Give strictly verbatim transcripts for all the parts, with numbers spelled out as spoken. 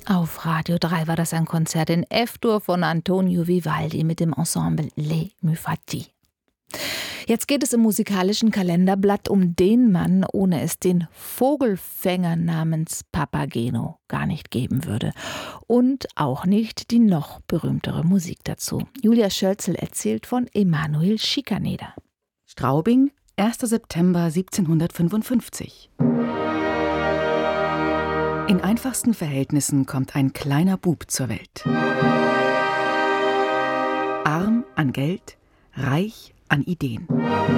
Auf Radio drei war das ein Konzert in F-Dur von Antonio Vivaldi mit dem Ensemble Les Mufati. Jetzt geht es im musikalischen Kalenderblatt um den Mann, ohne es den Vogelfänger namens Papageno gar nicht geben würde. Und auch nicht die noch berühmtere Musik dazu. Julia Schölzel erzählt von Emanuel Schikaneder. Straubing, erster September siebzehnhundertfünfundfünfzig. In einfachsten Verhältnissen kommt ein kleiner Bub zur Welt. Arm an Geld, reich an Ideen.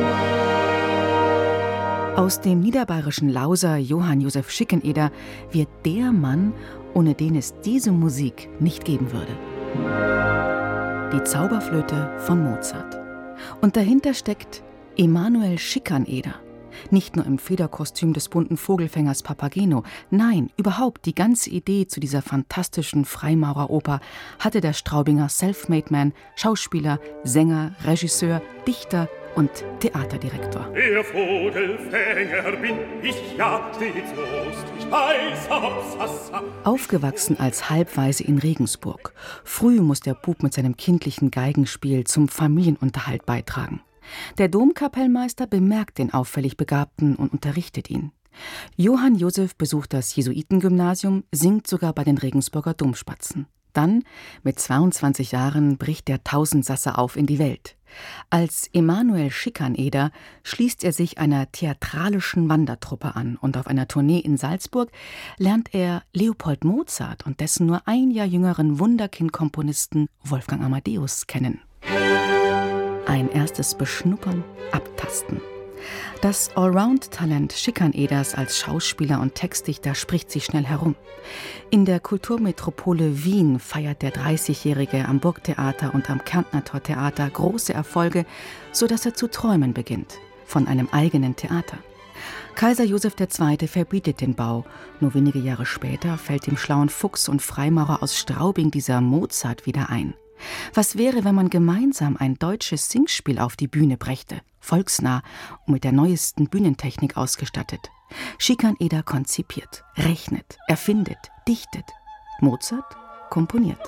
Aus dem niederbayerischen Lauser Johann Josef Schikaneder wird der Mann, ohne den es diese Musik nicht geben würde. Die Zauberflöte von Mozart. Und dahinter steckt Emanuel Schikaneder. Nicht nur im Federkostüm des bunten Vogelfängers Papageno, nein, überhaupt die ganze Idee zu dieser fantastischen Freimaureroper hatte der Straubinger Selfmade-Man, Schauspieler, Sänger, Regisseur, Dichter und Theaterdirektor. Der Vogelfänger bin ich ja stets lustig, weiß Absassa. Aufgewachsen als Halbwaise in Regensburg. Früh muss der Bub mit seinem kindlichen Geigenspiel zum Familienunterhalt beitragen. Der Domkapellmeister bemerkt den auffällig Begabten und unterrichtet ihn. Johann Josef besucht das Jesuitengymnasium, singt sogar bei den Regensburger Domspatzen. Dann, mit zweiundzwanzig Jahren, bricht der Tausendsasser auf in die Welt. Als Emanuel Schikaneder schließt er sich einer theatralischen Wandertruppe an und auf einer Tournee in Salzburg lernt er Leopold Mozart und dessen nur ein Jahr jüngeren Wunderkind-Komponisten Wolfgang Amadeus kennen. Ein erstes Beschnuppern, Abtasten. Das Allround-Talent Schikaneders als Schauspieler und Textdichter spricht sich schnell herum. In der Kulturmetropole Wien feiert der dreißigjährige am Burgtheater und am Kärntner Tortheater große Erfolge, sodass er zu träumen beginnt von einem eigenen Theater. Kaiser Josef der Zweite verbietet den Bau. Nur wenige Jahre später fällt dem schlauen Fuchs und Freimaurer aus Straubing dieser Mozart wieder ein. Was wäre, wenn man gemeinsam ein deutsches Singspiel auf die Bühne brächte, volksnah und mit der neuesten Bühnentechnik ausgestattet? Schikaneder konzipiert, rechnet, erfindet, dichtet. Mozart komponiert.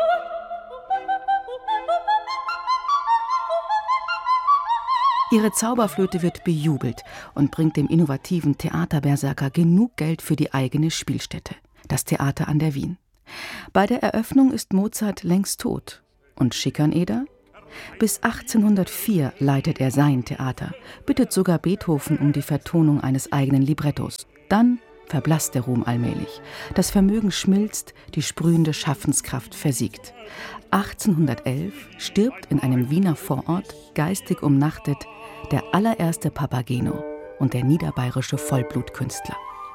Ihre Zauberflöte wird bejubelt und bringt dem innovativen Theaterberserker genug Geld für die eigene Spielstätte, das Theater an der Wien. Bei der Eröffnung ist Mozart längst tot. Und Schikaneder? Bis achtzehnhundertvier leitet er sein Theater, bittet sogar Beethoven um die Vertonung eines eigenen Librettos. Dann verblasst der Ruhm allmählich. Das Vermögen schmilzt, die sprühende Schaffenskraft versiegt. achtzehnhundertelf stirbt in einem Wiener Vorort, geistig umnachtet, der allererste Papageno und der niederbayerische Vollblutkünstler.